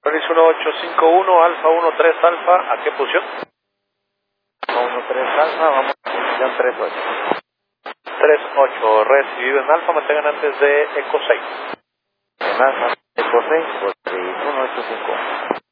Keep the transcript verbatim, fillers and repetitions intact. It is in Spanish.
Paris uno ocho cinco uno, Alfa uno tres Alfa, ¿a qué posición? uno tres Alfa, vamos a posición tres ocho. tres ocho, recibido en Alfa, mantengan antes de Eco seis. En Alfa, Eco seis, Paris uno ocho cinco uno.